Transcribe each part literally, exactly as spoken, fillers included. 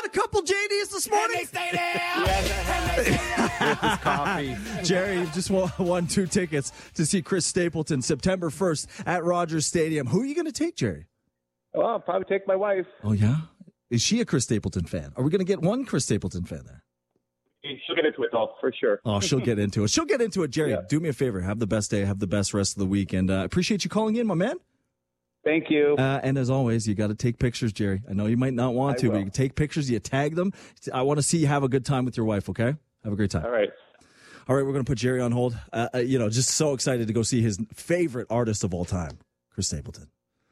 a couple J Ds this morning? And they stay there. And they stay there. With his coffee. Jerry just won, won two tickets to see Chris Stapleton September first at Rogers Stadium. Who are you going to take, Jerry? Well, I'll probably take my wife. Oh, yeah? Is she a Chris Stapleton fan? Are we going to get one Chris Stapleton fan there? She'll get into it, though, for sure. Oh, she'll get into it. She'll get into it. Jerry, Yeah. do me a favor. Have the best day. Have the best rest of the week. And I uh, appreciate you calling in, my man. Thank you. Uh, and as always, you got to take pictures, Jerry. I know you might not want I to, will. but you take pictures, you tag them. I want to see you have a good time with your wife, okay? Have a great time. All right. All right, we're going to put Jerry on hold. Uh, uh, you know, just so excited to go see his favorite artist of all time, Chris Stapleton.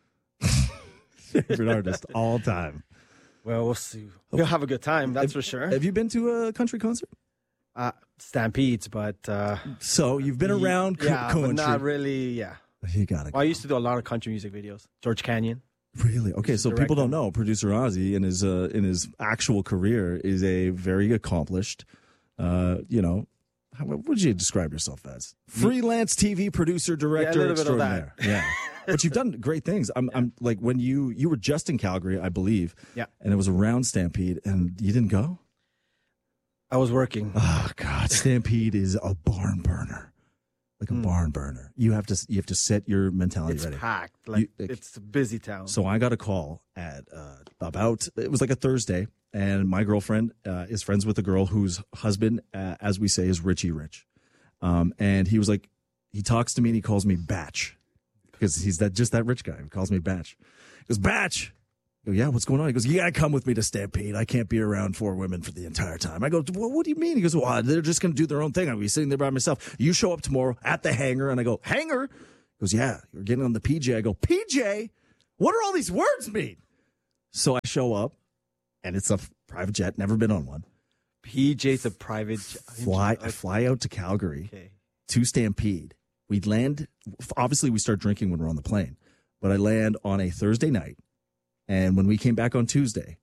Favorite artist all time. Well, we'll see. We'll have a good time, that's for sure. Have you been to a country concert? Uh, Stampedes, but... Uh, So you've been around co- yeah, country. but not really, yeah. You got to Well, I used to do a lot of country music videos. George Canyon. Really? Okay, so direct people don't them. know. Producer Ozzy, in his uh, in his actual career, is a very accomplished, uh, you know, how, what would you describe yourself as? Freelance T V producer, director, Yeah, a little bit of extraordinaire. Yeah, but you've done great things. I'm, I'm like when you you were just in Calgary, I believe. Yeah. And it was around Stampede, and you didn't go. I was working. Oh God, Stampede is a barn burner, like a Mm. barn burner. You have to you have to set your mentality It's ready. packed. Like, You- like- it's a busy town. So I got a call at uh, about, it was like a Thursday, and my girlfriend uh, is friends with a girl whose husband, uh, as we say, is Richie Rich. Um, and he was like, he talks to me and he calls me Batch because he's that just that rich guy. He calls me Batch. He goes, Batch. I go, yeah, what's going on? He goes, you got to come with me to Stampede. I can't be around four women for the entire time. I go, well, what do you mean? He goes, well, they're just going to do their own thing. I'll be sitting there by myself. You show up tomorrow at the hangar. And I go, hangar? He goes, yeah, you're getting on the P J. I go, P J? What do all these words mean? So I show up, and it's a f- private jet. Never been on one. P J's a private... j- Fly, I fly out to Calgary Okay. to Stampede. We land. Obviously, we start drinking when we're on the plane, but I land on a Thursday night, and when we came back on Tuesday,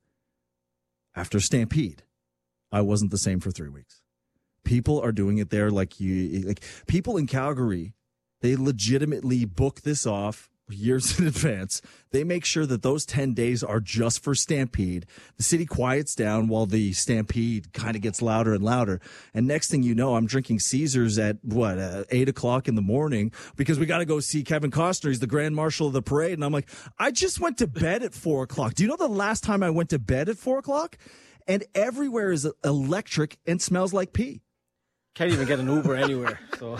after Stampede, I wasn't the same for three weeks. People are doing it there like you. Like people in Calgary, they legitimately book this off years in advance. They make sure that those ten days are just for Stampede. The city quiets down while the Stampede kind of gets louder and louder. And next thing you know, I'm drinking Caesars at what, uh, eight o'clock in the morning because we got to go see Kevin Costner. He's the Grand Marshal of the parade. And I'm like, I just went to bed at four o'clock. Do you know the last time I went to bed at four o'clock? And everywhere is electric and smells like pee. Can't even get an Uber anywhere. So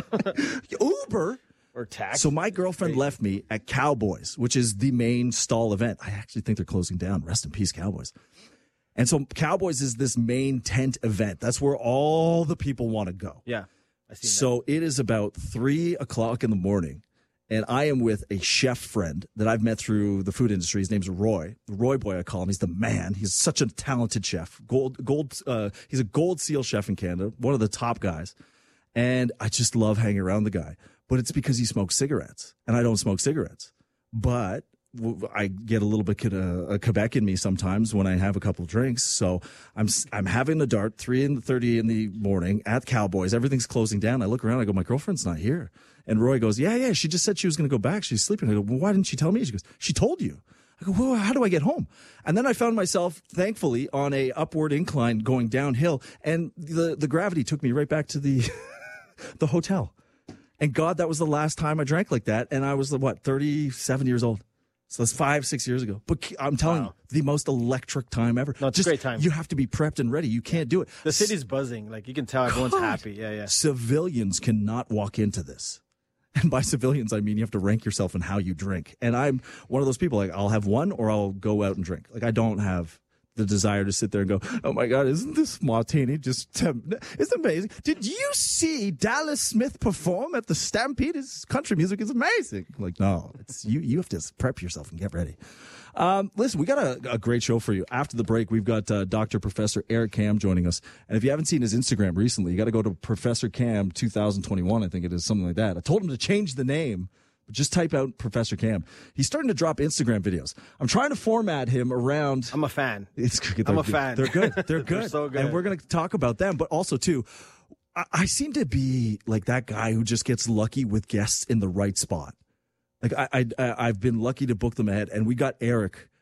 Uber? Or taxi. So my girlfriend left me at Cowboys, which is the main stall event. I actually think they're closing down. Rest in peace, Cowboys. And so Cowboys is this main tent event. That's where all the people want to go. Yeah. I see So it is about three o'clock in the morning, and I am with a chef friend that I've met through the food industry. His name's Roy. Roy Boy, I call him. He's the man. He's such a talented chef. Gold, gold. Uh, he's a Gold Seal chef in Canada, one of the top guys. And I just love hanging around the guy. But it's because he smokes cigarettes, and I don't smoke cigarettes. But w- I get a little bit uh, a Quebec in me sometimes when I have a couple of drinks. So I'm s- I'm having a dart, three and thirty in the morning at Cowboys. Everything's closing down. I look around. I go, my girlfriend's not here. And Roy goes, yeah, yeah. She just said she was going to go back. She's sleeping. I go, well, why didn't she tell me? She goes, she told you. I go, well, how do I get home? And then I found myself, thankfully, on a upward incline going downhill, and the the gravity took me right back to the the hotel. And God, that was the last time I drank like that. And I was, what, thirty-seven years old. So that's five, six years ago. But I'm telling Wow. you, the most electric time ever. No, it's a great time. You have to be prepped and ready. You can't do it. The city's buzzing. Like, you can tell everyone's God. happy. Yeah, yeah. Civilians cannot walk into this. And by civilians, I mean you have to rank yourself in how you drink. And I'm one of those people, like, I'll have one or I'll go out and drink. Like, I don't have the desire to sit there and go, oh my God, isn't this martini just, um, it's amazing. Did you see Dallas Smith perform at the Stampede? His country music is amazing. Like, no, it's you, you have to prep yourself and get ready. Um, listen, we got a, a great show for you. After the break, we've got uh, Doctor Professor Eric Kam joining us. And if you haven't seen his Instagram recently, you got to go to Professor Kam twenty twenty-one, I think it is, something like that. I told him to change the name. Just type out Professor Kam. He's starting to drop Instagram videos. I'm trying to format him around. I'm a fan. It's, I'm a fan. They're good. They're good. They're so good. And we're going to talk about them. But also, too, I, I seem to be like that guy who just gets lucky with guests in the right spot. Like I, I, I've been lucky to book them ahead. And we got Eric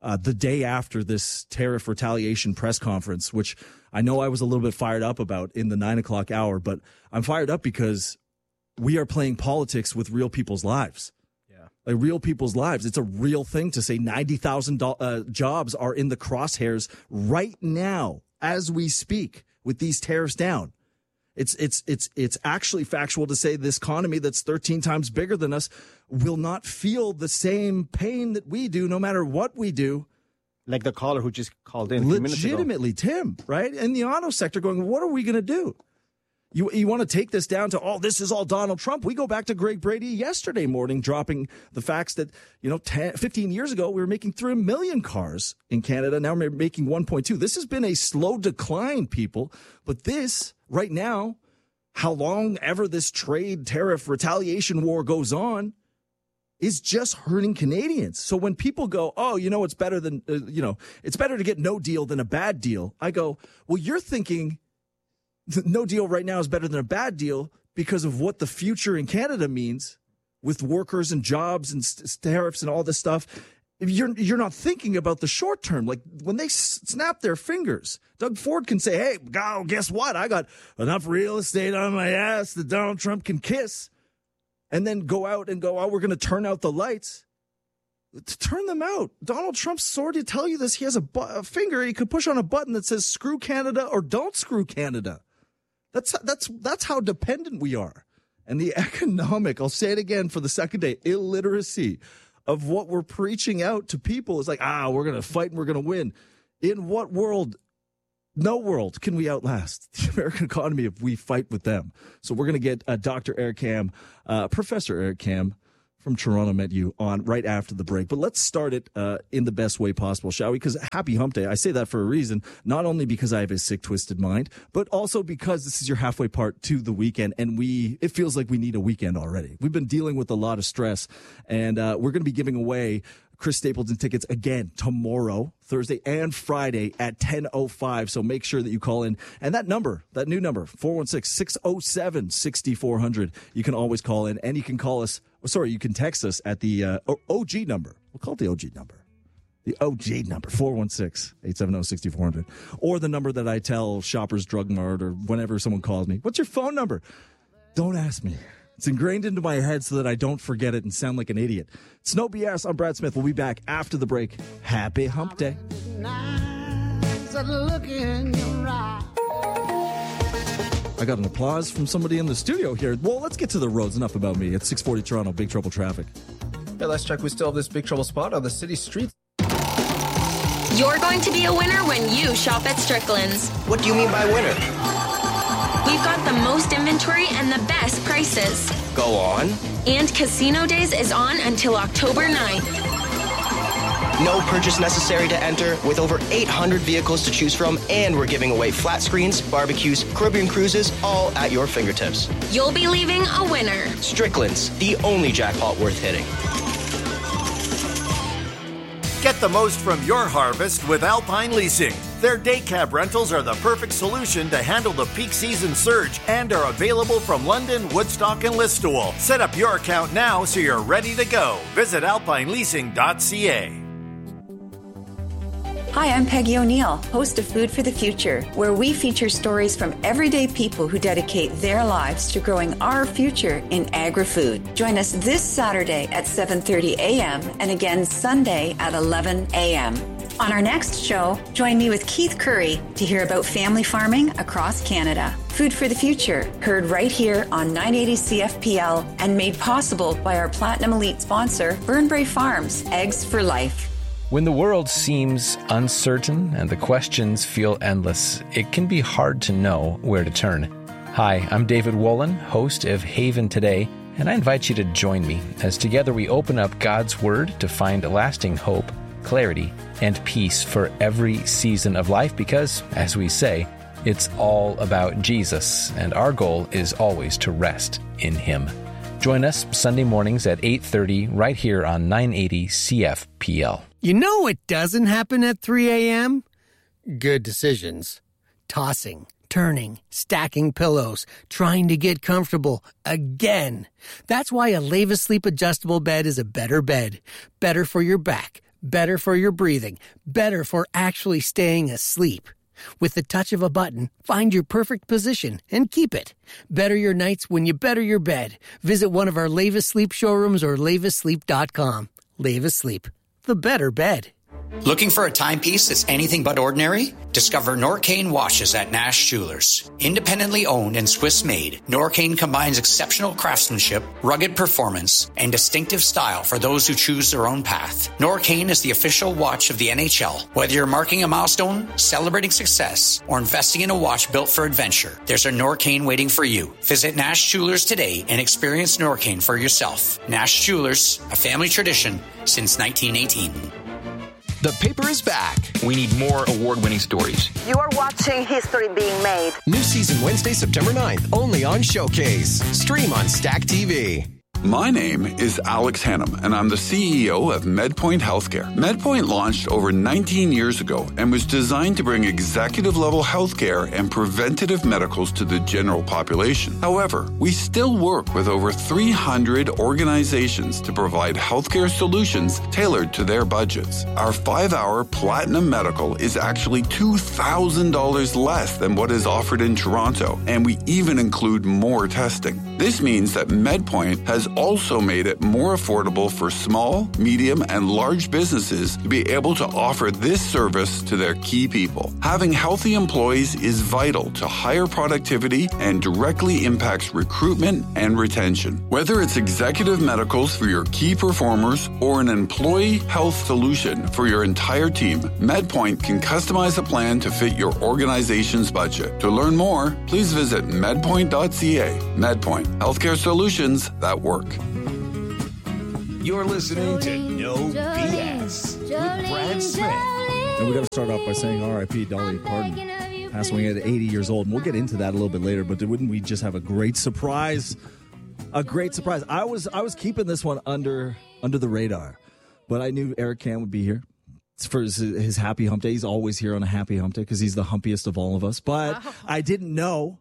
uh, the day after this tariff retaliation press conference, which I know I was a little bit fired up about in the nine o'clock hour, but I'm fired up because we are playing politics with real people's lives. Yeah. Like real people's lives. It's a real thing to say ninety thousand uh, jobs are in the crosshairs right now as we speak with these tariffs down. It's it's it's it's actually factual to say this economy that's thirteen times bigger than us will not feel the same pain that we do, no matter what we do. Like the caller who just called in a few minutes ago. Legitimately, Tim, right? In the auto sector going, what are we going to do? You you want to take this down to, oh, this is all Donald Trump. We go back to Greg Brady yesterday morning, dropping the facts that, you know, ten, fifteen years ago, we were making three million cars in Canada. Now we're making one point two. This has been a slow decline, people. But this, right now, how long ever this trade tariff retaliation war goes on, is just hurting Canadians. So when people go, oh, you know, it's better than, uh, you know, it's better to get no deal than a bad deal. I go, well, you're thinking no deal right now is better than a bad deal because of what the future in Canada means with workers and jobs and st- tariffs and all this stuff. You're you're not thinking about the short term. Like when they s- snap their fingers, Doug Ford can say, hey, oh, guess what? I got enough real estate on my ass that Donald Trump can kiss. And then go out and go, oh, we're going to turn out the lights. To turn them out. Donald Trump's sorry to tell you this. He has a, bu- a finger. He could push on a button that says screw Canada or don't screw Canada. That's that's that's how dependent we are. And the economic, I'll say it again for the second day, illiteracy of what we're preaching out to people is like, ah, we're going to fight and we're going to win. In what world, no world can we outlast the American economy if we fight with them? So we're going to get uh, Doctor Eric Kam, uh, Professor Eric Kam, from Toronto Met U on right after the break. But let's start it uh, in the best way possible, shall we? Because happy hump day. I say that for a reason, not only because I have a sick, twisted mind, but also because this is your halfway part to the weekend. And we, it feels like we need a weekend already. We've been dealing with a lot of stress, and uh, we're going to be giving away Chris Stapleton tickets again tomorrow, Thursday and Friday at ten oh five. So make sure that you call in. And that number, that new number, four one six, six oh seven, six four zero zero, you can always call in. And you can call us, oh, sorry, you can text us at the uh, O G number. We'll call it the O G number. The O G number, four one six, eight seven zero, six four zero zero. Or the number that I tell Shoppers Drug Mart or whenever someone calls me, what's your phone number? Don't ask me. It's ingrained into my head so that I don't forget it and sound like an idiot. It's no B S. I'm Brad Smith. We'll be back after the break. Happy hump day. I got an applause from somebody in the studio here. Well, let's get to the roads. Enough about me. It's six forty Toronto, Big Trouble traffic. Yeah, let's check. We still have this Big Trouble spot on the city streets. You're going to be a winner when you shop at Strickland's. What do you mean by winner? We've got the most inventory and the best prices. Go on. And Casino Days is on until October ninth. No purchase necessary to enter, with over eight hundred vehicles to choose from, and we're giving away flat screens, barbecues, Caribbean cruises, all at your fingertips. You'll be leaving a winner. Strickland's, the only jackpot worth hitting. Get the most from your harvest with Alpine Leasing. Their day cab rentals are the perfect solution to handle the peak season surge and are available from London, Woodstock, and Listowel. Set up your account now so you're ready to go. Visit alpine leasing dot c a. Hi, I'm Peggy O'Neill, host of Food for the Future, where we feature stories from everyday people who dedicate their lives to growing our future in agri-food. Join us this Saturday at seven thirty a.m. and again Sunday at eleven a.m. On our next show, join me with Keith Curry to hear about family farming across Canada. Food for the Future, heard right here on nine eighty C F P L and made possible by our Platinum Elite sponsor, Burnbrae Farms, Eggs for Life. When the world seems uncertain and the questions feel endless, it can be hard to know where to turn. Hi, I'm David Wolin, host of Haven Today, and I invite you to join me as together we open up God's Word to find lasting hope, clarity, and peace for every season of life because, as we say, it's all about Jesus, and our goal is always to rest in Him. Join us Sunday mornings at eight thirty right here on nine eighty C F P L. You know what doesn't happen at three a.m.? Good decisions. Tossing, turning, stacking pillows, trying to get comfortable again. That's why a Leva Sleep Adjustable Bed is a better bed. Better for your back, better for your breathing, better for actually staying asleep. With the touch of a button, find your perfect position and keep it. Better your nights when you better your bed. Visit one of our Leva Sleep showrooms or leva sleep dot com. Leva Sleep, the better bed. Looking for a timepiece that's anything but ordinary? Discover Norcane watches at Nash Jewelers. Independently owned and Swiss-made, Norcane combines exceptional craftsmanship, rugged performance, and distinctive style for those who choose their own path. Norcane is the official watch of the N H L. Whether you're marking a milestone, celebrating success, or investing in a watch built for adventure, there's a Norcane waiting for you. Visit Nash Jewelers today and experience Norcane for yourself. Nash Jewelers, a family tradition since nineteen eighteen. The paper is back. We need more award-winning stories. You are watching history being made. New season Wednesday, September ninth, only on Showcase. Stream on Stack T V. My name is Alex Hannum, and I'm the C E O of MedPoint Healthcare. MedPoint launched over nineteen years ago and was designed to bring executive-level healthcare and preventative medicals to the general population. However, we still work with over three hundred organizations to provide healthcare solutions tailored to their budgets. Our five-hour Platinum Medical is actually two thousand dollars less than what is offered in Toronto, and we even include more testing. This means that MedPoint has also made it more affordable for small, medium, and large businesses to be able to offer this service to their key people. Having healthy employees is vital to higher productivity and directly impacts recruitment and retention. Whether it's executive medicals for your key performers or an employee health solution for your entire team, MedPoint can customize a plan to fit your organization's budget. To learn more, please visit medpoint dot c a. MedPoint, healthcare solutions that work. You're listening to No B S with Brad Smith. And we got to start off by saying R I P Dolly Parton, passed away at eighty years old. And we'll get into that a little bit later, but wouldn't we just have a great surprise? A great surprise. I was I was keeping this one under under the radar, but I knew Eric Cam would be here. It's for his, his happy hump day. He's always here on a happy hump day because he's the humpiest of all of us. But wow. I didn't know.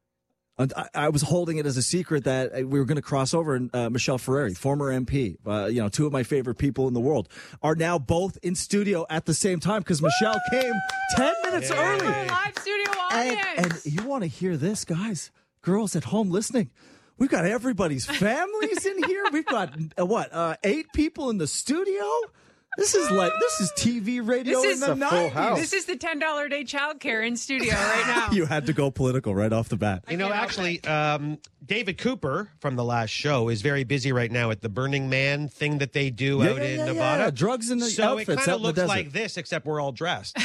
I, I was holding it as a secret that we were going to cross over. And uh, Michelle Ferreri, former M P, uh, you know, two of my favorite people in the world, are now both in studio at the same time because Michelle came ten minutes Yay. early. Live studio audience. And, and you want to hear this, guys, girls at home listening. We've got everybody's families in here. We've got, uh, what, uh, eight people in the studio? This is like, this is T V radio this in is the nineties. This is the ten dollars a day childcare in studio right now. You had to go political right off the bat. You know, actually, um, David Cooper from the last show is very busy right now at the Burning Man thing that they do Yeah, out yeah, in yeah, Nevada. yeah. Drugs in the so outfits it kind out of in the looks desert. like this, except we're all dressed.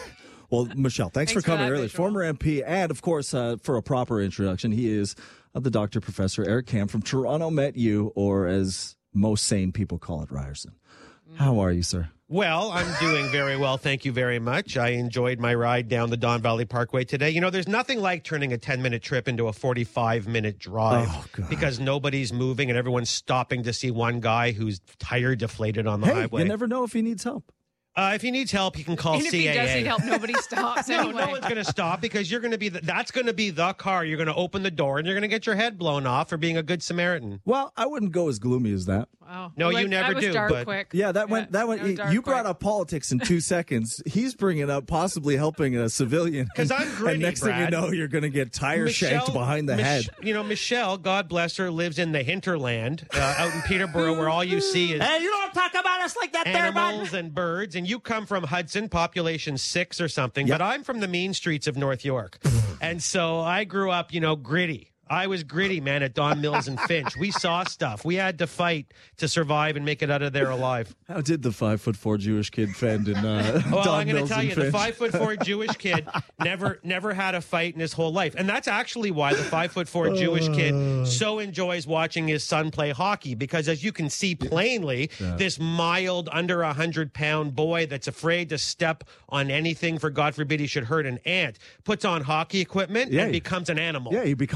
Well, Michelle, thanks, Thanks for for coming that, early. Michelle. Former M P, and of course, uh, for a proper introduction, he is uh, the doctor, Professor Eric Cam from Toronto Met U, or as most sane people call it, Ryerson. How are you, sir? Well, I'm doing very well. Thank you very much. I enjoyed my ride down the Don Valley Parkway today. You know, there's nothing like turning a ten-minute trip into a forty-five minute drive Oh, God. because nobody's moving and everyone's stopping to see one guy who's tire deflated on the Hey, highway. you never know if he needs help. Uh, if he needs help, he can call And if C A A. he does need help, nobody stops No, anyway. no one's going to stop because you're going to be the, that's going to be the car. You're going to open the door and you're going to get your head blown off for being a good Samaritan. Well, I wouldn't go as gloomy as that. Wow. No, Well, you never that was do, Dark but- quick. Yeah, that went. That went. that was dark You brought quick. up politics in two seconds. He's bringing up possibly helping a civilian. 'Cause I'm gritty, And next thing Brad. you know, you're going to get tire shanked behind the Mich- head. You know, Michelle, God bless her, lives in the hinterland uh, out in Peterborough where all you see is Hey, you don't talk about us like that there, bud. animals and birds. And you come from Hudson, population six or something. Yep. But I'm from the mean streets of North York. And so I grew up, you know, gritty. I was gritty, man, at Don Mills and Finch. We saw stuff. We had to fight to survive and make it out of there alive. How did the five foot four Jewish kid fend in uh, Well, Don I'm going Mills to tell and you, the Finch? five foot four Jewish kid never never had a fight in his whole life, and that's actually why the five foot four Jewish kid so enjoys watching his son play hockey. Because as you can see plainly, Yeah. this mild, under a hundred pound boy that's afraid to step on anything for God forbid he should hurt an ant puts on hockey equipment Yeah. and becomes an animal. Yeah, you become Bob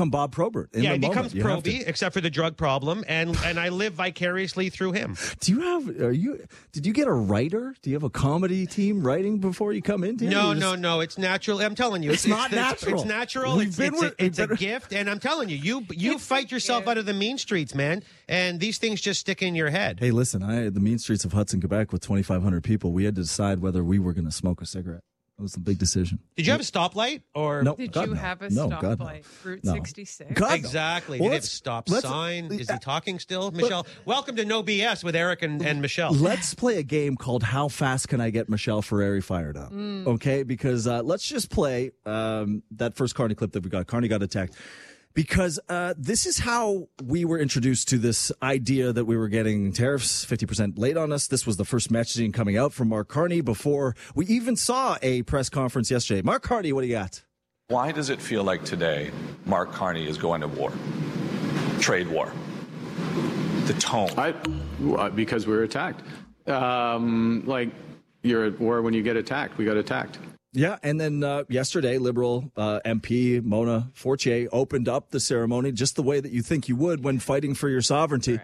Probert. In yeah, the he becomes moment. You have to. Proby, except for the drug problem, and and I live vicariously through him. Do you have? Are you? Did you get a writer? Do you have a comedy team writing before you come in? Here? No, You no, just- no. It's natural. I'm telling you, It's not natural. It's, natural. We've It's, been it's, with- a, it's a better- gift, and I'm telling you, you you fight yourself out of the mean streets, man. And these things just stick in your head. Hey, listen, I the mean streets of Hudson, Quebec, with twenty-five hundred people, we had to decide whether we were going to smoke a cigarette. It was a big decision. Did you have a stoplight or No, Did God, you no. have a No, God, no. stoplight? Route No. sixty-six? God, no. Exactly. Well, Did it have let's- stop let's- sign? Is he talking still? Michelle, welcome to No B S with Eric and, and Michelle. Let's play a game called How Fast Can I Get Michelle Ferreri Fired Up? Mm. Okay, because uh, let's just play um, that first Carney clip that we got. Carney got attacked. Because uh, this is how we were introduced to this idea that we were getting tariffs fifty percent late on us. This was the first messaging coming out from Mark Carney before we even saw a press conference yesterday. Mark Carney, what do you got? Why does it feel like today Mark Carney is going to war? Trade war. The tone. I, uh, because we were attacked. Um, like, you're at war when you get attacked. We got attacked. Yeah, and then uh, yesterday, Liberal uh, M P Mona Fortier opened up the ceremony just the way that you think you would when fighting for your sovereignty.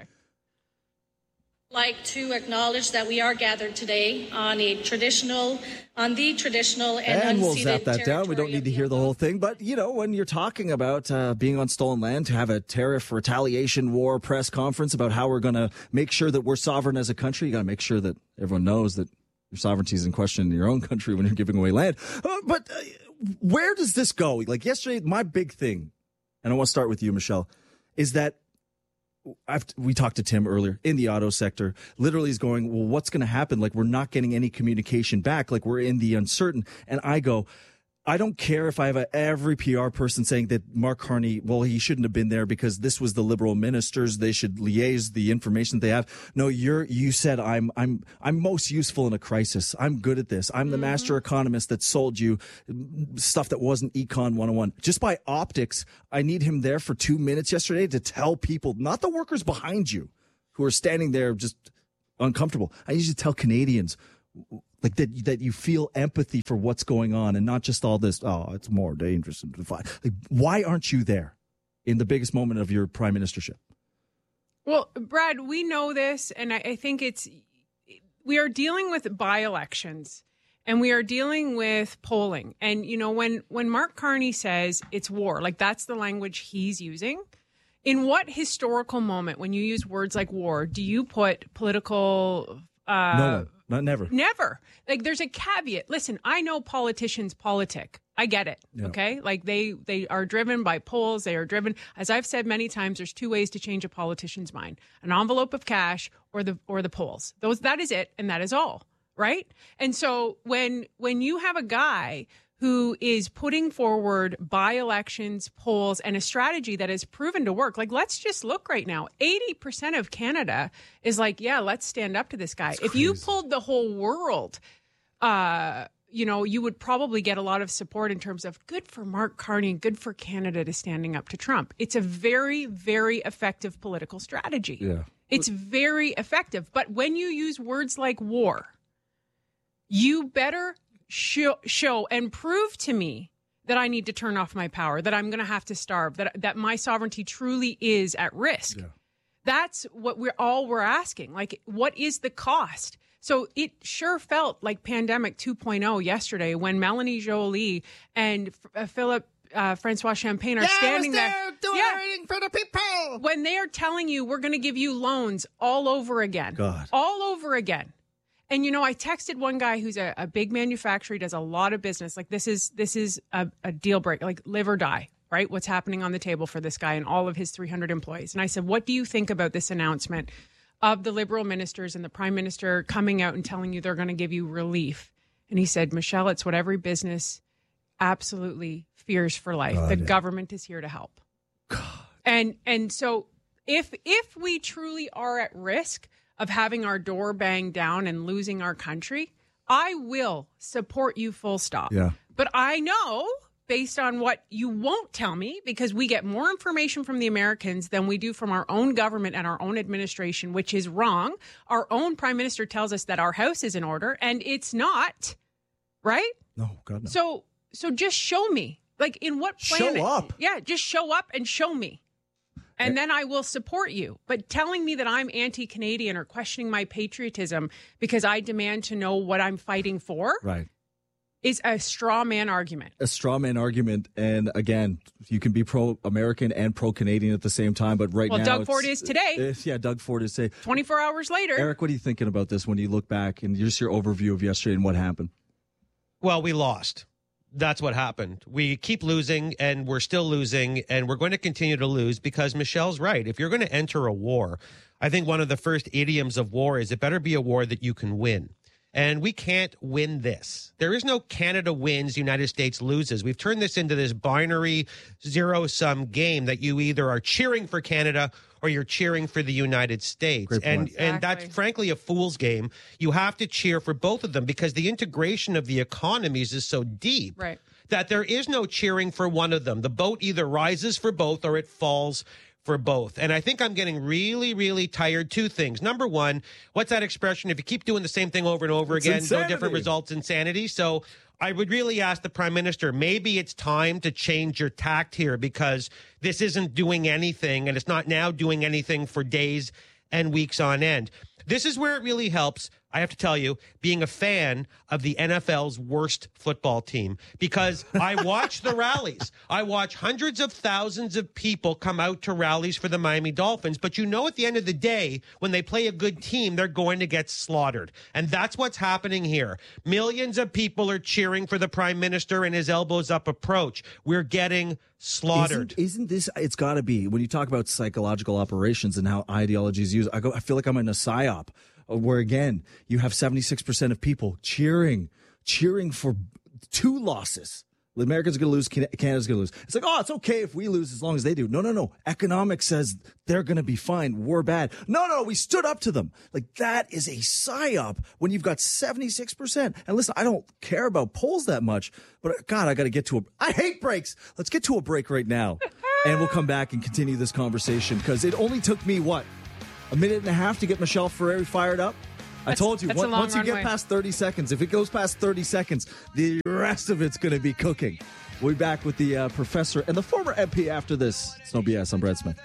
Like to acknowledge that we are gathered today on a traditional, on the traditional and, And we'll unceded zap that down. We don't territory need to hear the whole thing. But, you know, when you're talking about uh, being on stolen land, to have a tariff retaliation war press conference about how we're going to make sure that we're sovereign as a country, you got to make sure that everyone knows that your sovereignty is in question in your own country when you're giving away land. Uh, but uh, where does this go? Like yesterday, my big thing, and I want to start with you, Michelle, is that I've, we talked to Tim earlier in the auto sector. Literally, he's going, well, what's going to happen? Like, we're not getting any communication back. Like, we're in the uncertain. And I go, I don't care if I have a, every P R person saying that Mark Carney, well, he shouldn't have been there because this was the Liberal ministers. They should liaise the information they have. No, you're, you said I'm, I'm, I'm most useful in a crisis. I'm good at this. I'm the master economist that sold you stuff that wasn't Econ one oh one. Just by optics, I need him there for two minutes yesterday to tell people, not the workers behind you who are standing there just uncomfortable. I need you to tell Canadians like that, that you feel empathy for what's going on and not just all this, oh, it's more dangerous. And like, why aren't you there in the biggest moment of your prime ministership? Well, Brad, we know this, and I, I think it's we are dealing with by-elections, and we are dealing with polling. And, you know, when, when Mark Carney says it's war, like that's the language he's using, in what historical moment, when you use words like war, do you put political... Uh, no, no, not never. Never. Like, there's a caveat. Listen, I know politicians politic. I get it. Yeah. Okay. Like they, they are driven by polls. They are driven, as I've said many times, there's two ways to change a politician's mind: an envelope of cash or the, or the polls. Those, that is it. And that is all. Right. And so when, when you have a guy who is putting forward by-elections, polls, and a strategy that has proven to work. Like, let's just look right now. eighty percent of Canada is like, yeah, let's stand up to this guy. If you pulled the whole world, uh, you know, you would probably get a lot of support in terms of good for Mark Carney, good for Canada to standing up to Trump. It's a very, very effective political strategy. Yeah. It's very effective. But when you use words like war, you better show, show and prove to me that I need to turn off my power, that I'm going to have to starve, that that my sovereignty truly is at risk. Yeah. That's what we're all we're asking. Like, what is the cost? So it sure felt like Pandemic two point oh yesterday when Melanie Joly and uh, Philip uh, Francois Champagne are yeah, standing there, there doing yeah. everything for the people. When they are telling you we're going to give you loans all over again, God. all over again. And, you know, I texted one guy who's a, a big manufacturer. He does a lot of business. Like, this is this is a, a deal breaker, like live or die, right? What's happening on the table for this guy and all of his three hundred employees. And I said, what do you think about this announcement of the Liberal ministers and the prime minister coming out and telling you they're going to give you relief? And he said, Michelle, it's what every business absolutely fears for life. God, the yeah. government is here to help. God. And and so if if we truly are at risk of having our door banged down and losing our country, I will support you full stop. Yeah. But I know, based on what you won't tell me, because we get more information from the Americans than we do from our own government and our own administration, which is wrong. Our own prime minister tells us that our house is in order, and it's not, right? No, God, no. So, so just show me. Like, in what planet? Show up. Yeah, just show up and show me. And then I will support you. But telling me that I'm anti-Canadian or questioning my patriotism because I demand to know what I'm fighting for right. is a straw man argument. A straw man argument. And again, you can be pro-American and pro-Canadian at the same time. But right well, now. Well, Doug Ford is today. It's, yeah, Doug Ford is today. twenty-four hours later. Eric, what are you thinking about this when you look back and just your overview of yesterday and what happened? Well, we lost. That's what happened. We keep losing, and we're still losing, and we're going to continue to lose because Michelle's right. If you're going to enter a war, I think one of the first idioms of war is it better be a war that you can win. And we can't win this. There is no Canada wins, United States loses. We've turned this into this binary zero-sum game that you either are cheering for Canada or you're cheering for the United States. And Exactly. and that's frankly a fool's game. You have to cheer for both of them because the integration of the economies is so deep right. that there is no cheering for one of them. The boat either rises for both or it falls for both. And I think I'm getting really, really tired. Two things. Number one, what's that expression? If you keep doing the same thing over and over It's again, insanity. no different results, insanity. So I would really ask the Prime Minister, maybe it's time to change your tact here because this isn't doing anything and it's not now doing anything for days and weeks on end. This is where it really helps, I have to tell you, being a fan of the N F L's worst football team because I watch the rallies. I watch hundreds of thousands of people come out to rallies for the Miami Dolphins. But you know, at the end of the day, when they play a good team, they're going to get slaughtered. And that's what's happening here. Millions of people are cheering for the Prime Minister and his elbows up approach. We're getting slaughtered. Isn't, isn't this, it's got to be, when you talk about psychological operations and how ideology is used, I go, I feel like I'm in a psyop where, again, you have seventy-six percent of people cheering, cheering for two losses. The Americans are going to lose, Canada's going to lose. It's like, oh, it's okay if we lose as long as they do. No, no, no. Economics says they're going to be fine. We're bad. No, no, we stood up to them. Like, that is a psyop when you've got seventy-six percent. And listen, I don't care about polls that much, but God, I got to get to a, I hate breaks. Let's get to a break right now. And we'll come back and continue this conversation because it only took me, what, a minute and a half to get Michelle Ferreri fired up? I That's, told you, once, once you runway. get past thirty seconds, if it goes past thirty seconds, the rest of it's going to be cooking. We'll be back with the uh, professor and the former M P after this. It's No B S. I'm Brad Smith.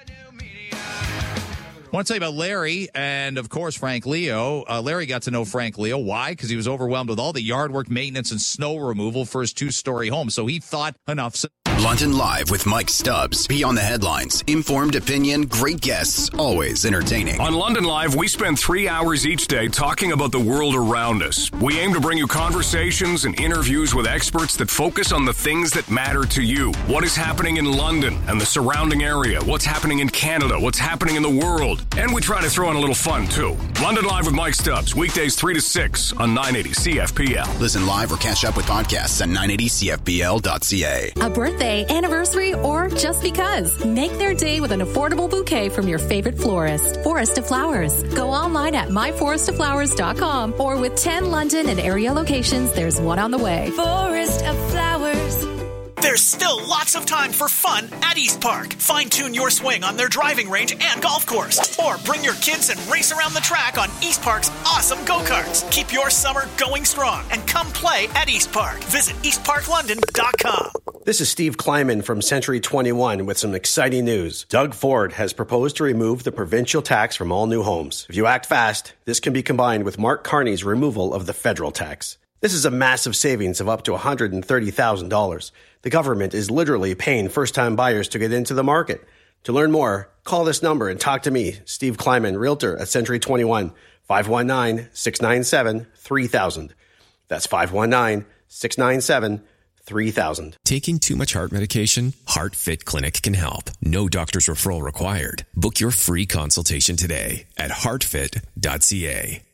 I want to tell you about Larry and, of course, Frank Leo. Uh, Larry got to know Frank Leo. Why? Because he was overwhelmed with all the yard work, maintenance, and snow removal for his two-story home. So he thought, enough. London Live with Mike Stubbs. Beyond the headlines. Informed opinion, great guests, always entertaining. On London Live, we spend three hours each day talking about the world around us. We aim to bring you conversations and interviews with experts that focus on the things that matter to you. What is happening in London and the surrounding area? What's happening in Canada? What's happening in the world? And we try to throw in a little fun, too. London Live with Mike Stubbs, weekdays three to six on nine eighty C F P L. Listen live or catch up with podcasts at nine eighty C F P L dot C A. A birthday, anniversary, or just because. Make their day with an affordable bouquet from your favorite florist. Forest of Flowers. Go online at my forest of flowers dot com or with ten London and area locations, there's one on the way. Forest of Flowers. There's still lots of time for fun at East Park. Fine-tune your swing on their driving range and golf course. Or bring your kids and race around the track on East Park's awesome go-karts. Keep your summer going strong and come play at East Park. Visit east park london dot com. This is Steve Kleiman from Century twenty-one with some exciting news. Doug Ford has proposed to remove the provincial tax from all new homes. If you act fast, this can be combined with Mark Carney's removal of the federal tax. This is a massive savings of up to one hundred thirty thousand dollars. The government is literally paying first-time buyers to get into the market. To learn more, call this number and talk to me, Steve Kleiman, Realtor at Century twenty-one, five one nine, six nine seven, three thousand. That's five one nine, six nine seven, three thousand. Taking too much heart medication? HeartFit Clinic can help. No doctor's referral required. Book your free consultation today at heart fit dot c a.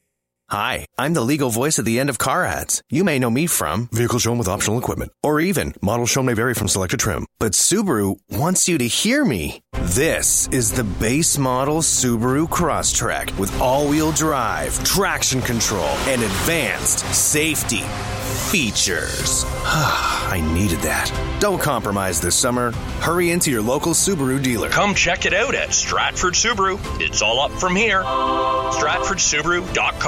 Hi, I'm the legal voice at the end of car ads. You may know me from vehicle shown with optional equipment, or even model shown may vary from selected trim. But Subaru wants you to hear me. This is the base model Subaru Crosstrek with all-wheel drive, traction control, and advanced safety features. I needed that. Don't compromise this summer. Hurry into your local Subaru dealer. Come check it out at Stratford Subaru. It's all up from here. Stratford Subaru dot com.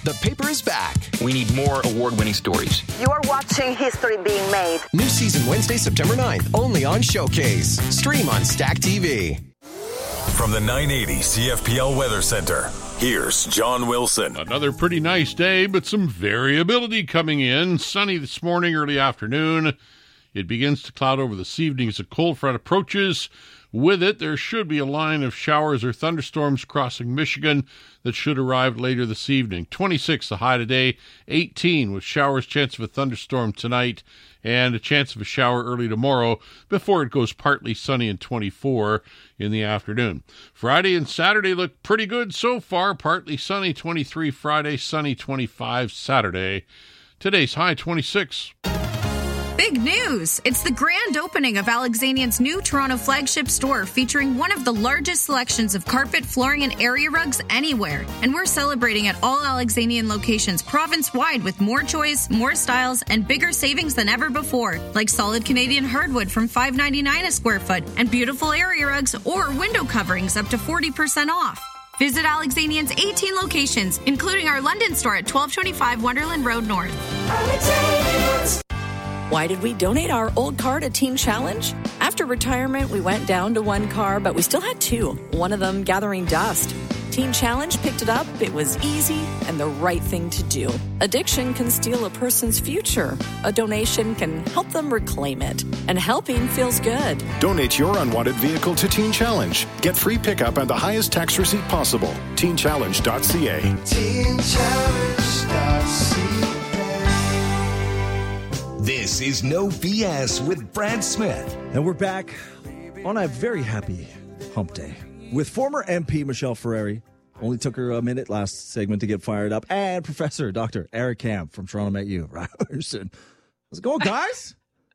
The paper is back. We need more award-winning stories. You are watching history being made. New season Wednesday, September ninth, only on Showcase. Stream on Stack T V. From the nine eighty C F P L Weather Center, here's John Wilson. Another pretty nice day, but some variability coming in. Sunny this morning, early afternoon. It begins to cloud over this evening as a cold front approaches. With it, there should be a line of showers or thunderstorms crossing Michigan that should arrive later this evening. twenty-six the high today, eighteen with showers, chance of a thunderstorm tonight, and a chance of a shower early tomorrow before it goes partly sunny and twenty-four in the afternoon. Friday and Saturday look pretty good so far. Partly sunny, twenty-three Friday, sunny, twenty-five Saturday. Today's high, twenty-six. Big news! It's the grand opening of Alexanian's new Toronto flagship store featuring one of the largest selections of carpet, flooring, and area rugs anywhere. And we're celebrating at all Alexanian locations province-wide with more choice, more styles, and bigger savings than ever before, like solid Canadian hardwood from five ninety-nine a square foot and beautiful area rugs or window coverings up to forty percent off. Visit Alexanian's eighteen locations, including our London store at twelve twenty-five Wonderland Road North. Alexanians. Why did we donate our old car to Teen Challenge? After retirement, we went down to one car, but we still had two, one of them gathering dust. Teen Challenge picked it up, it was easy, and the right thing to do. Addiction can steal a person's future. A donation can help them reclaim it. And helping feels good. Donate your unwanted vehicle to Teen Challenge. Get free pickup and the highest tax receipt possible. teen challenge dot c a. teen challenge dot c a. This is No B S with Brad Smith. And we're back on a very happy hump day with former M P Michelle Ferreri. Only took her a minute last segment to get fired up. And Professor Doctor Eric Camp from Toronto Met U. Ryerson. How's it going, guys?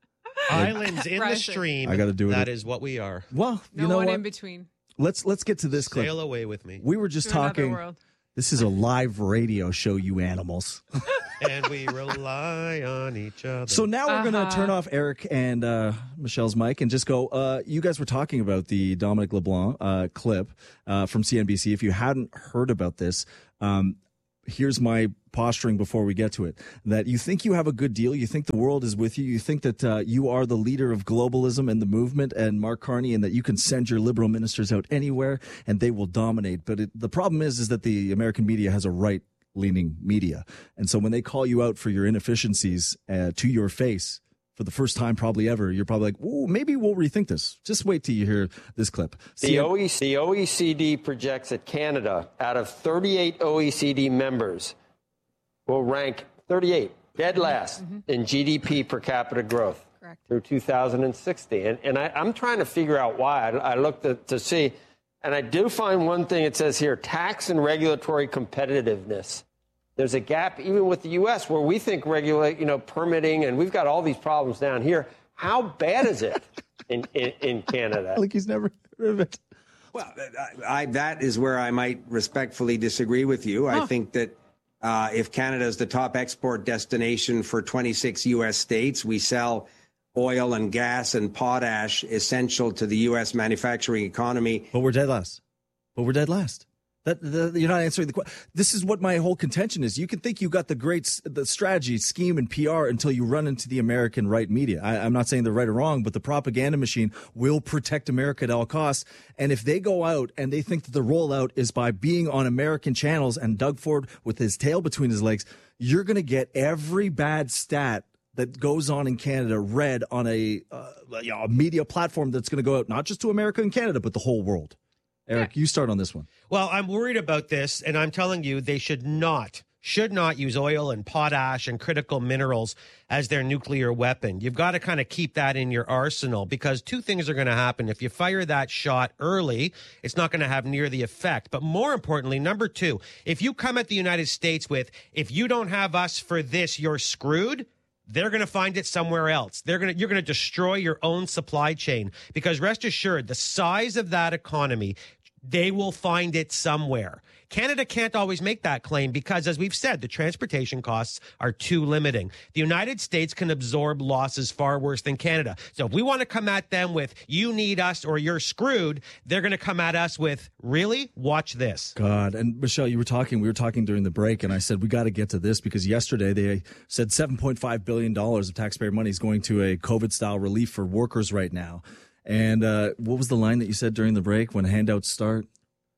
Islands in the stream. I got to do it. That is what we are. Well, you no know one what? in between. Let's let's get to this clip. Sail away with me. We were just To another talking. world. This is a live radio show, you animals. And we rely on each other. So now we're going Uh-huh. to turn off Eric and uh, Michelle's mic and just go, uh, you guys were talking about the Dominic LeBlanc uh, clip uh, from C N B C. If you hadn't heard about this, um, here's my posturing before we get to it, that you think you have a good deal. You think the world is with you. You think that uh, you are the leader of globalism and the movement and Mark Carney, and that you can send your liberal ministers out anywhere and they will dominate. But it, the problem is, is that the American media has a right leaning media. And so when they call you out for your inefficiencies uh, to your face for the first time probably ever, you're probably like, ooh, maybe we'll rethink this. Just wait till you hear this clip. The, See, O E C D, the O E C D projects that Canada, out of thirty-eight O E C D members, will rank thirty-eight, dead last mm-hmm. in G D P per capita growth Correct. Through two thousand sixty. And, and I, I'm trying to figure out why. I, I looked at, to see, and I do find one thing it says here, tax and regulatory competitiveness. There's a gap even with the U S where we think regulate, you know, permitting, and we've got all these problems down here. How bad is it in, in, in Canada? Like he's never heard of it. Well, I, I, that is where I might respectfully disagree with you. Huh. I think that uh, if Canada is the top export destination for twenty-six U S states, we sell oil and gas and potash essential to the U S manufacturing economy. But we're dead last. But we're dead last. That, the, you're not answering the question. This is what my whole contention is. You can think you got the great the strategy, scheme, and P R until you run into the American right media. I, I'm not saying they're right or wrong, but the propaganda machine will protect America at all costs. And if they go out and they think that the rollout is by being on American channels and Doug Ford with his tail between his legs, you're going to get every bad stat that goes on in Canada read on a, uh, you know, a media platform that's going to go out not just to America and Canada, but the whole world. Eric, you start on this one. Well, I'm worried about this, and I'm telling you, they should not, should not use oil and potash and critical minerals as their nuclear weapon. You've got to kind of keep that in your arsenal, because two things are going to happen. If you fire that shot early, it's not going to have near the effect. But more importantly, number two, if you come at the United States with, if you don't have us for this, you're screwed, they're going to find it somewhere else. They're going to, you're going to destroy your own supply chain, because rest assured, the size of that economy they will find it somewhere. Canada can't always make that claim because, as we've said, the transportation costs are too limiting. The United States can absorb losses far worse than Canada. So if we want to come at them with, you need us or you're screwed, they're going to come at us with, really? Watch this. God. And Michelle, you were talking, we were talking during the break, and I said, we got to get to this because yesterday they said seven point five billion dollars of taxpayer money is going to a COVID-style relief for workers right now. And uh, what was the line that you said during the break when handouts start?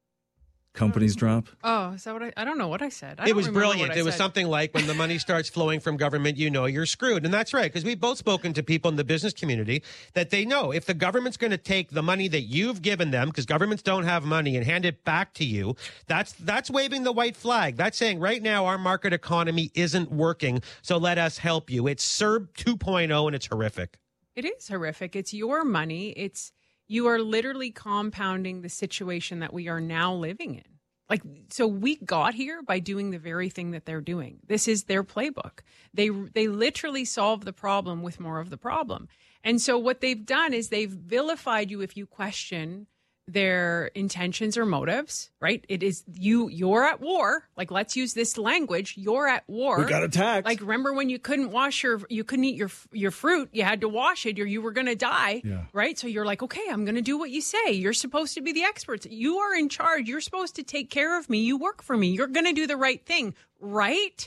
Companies drop? Oh, is that what I... I don't know what I said. I it don't was remember brilliant. what I It was said. something like, when the money starts flowing from government, you know you're screwed. And that's right, because we've both spoken to people in the business community that they know if the government's going to take the money that you've given them, because governments don't have money, and hand it back to you, that's that's waving the white flag. That's saying right now our market economy isn't working, so let us help you. It's C E R B two point oh, and it's horrific. It is horrific. It's your money. It's you are literally compounding the situation that we are now living in. Like, so we got here by doing the very thing that they're doing. This is their playbook. They they literally solve the problem with more of the problem. And so what they've done is they've vilified you if you question their intentions or motives, right? It is you, you're at war. Like, let's use this language. You're at war. We got attacked. Like, remember when you couldn't wash your, you couldn't eat your, your fruit. You had to wash it or you were going to die, Yeah. right? So you're like, okay, I'm going to do what you say. You're supposed to be the experts. You are in charge. You're supposed to take care of me. You work for me. You're going to do the right thing, right?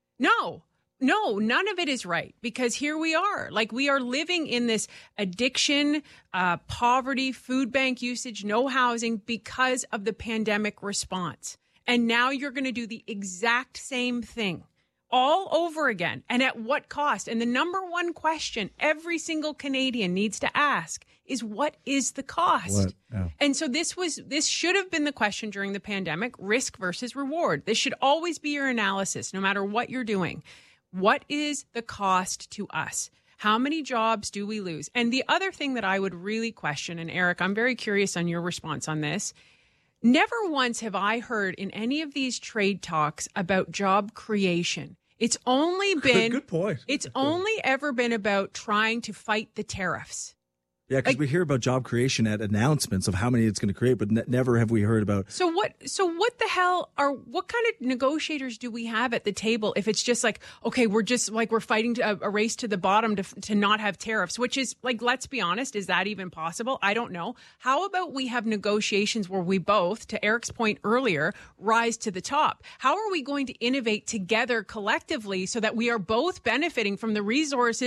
No. No, none of it is right, because here we are. Like, we are living in this addiction, uh, poverty, food bank usage, no housing because of the pandemic response. And now you're going to do the exact same thing all over again. And at what cost? And the number one question every single Canadian needs to ask is, what is the cost? What? Yeah. And so this was, this should have been the question during the pandemic, risk versus reward. This should always be your analysis, no matter what you're doing. What is the cost to us? How many jobs do we lose? And the other thing that I would really question, and Eric, I'm very curious on your response on this. Never once have I heard in any of these trade talks about job creation. It's only been Good point. It's only ever been about trying to fight the tariffs. Yeah, because Like- we hear about job creation at announcements of how many it's going to create, but ne- never have we heard about. So what? So what the hell are? What kind of negotiators do we have at the table if it's just like, okay, we're just like we're fighting to, a, a race to the bottom to to not have tariffs, which is like, let's be honest, is that even possible? I don't know. How about we have negotiations where we both, to Eric's point earlier, rise to the top? How are we going to innovate together collectively so that we are both benefiting from the resources